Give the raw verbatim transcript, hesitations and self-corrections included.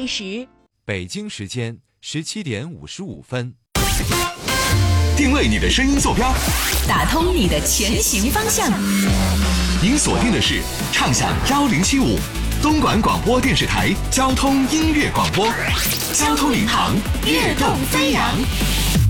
时， 北京时间十七点五十五分。 定位你的声音坐标， 打通你的前行方向。 您锁定的是畅享幺零七五东莞广播电视台交通音乐广播，交通领航，跃动飞扬。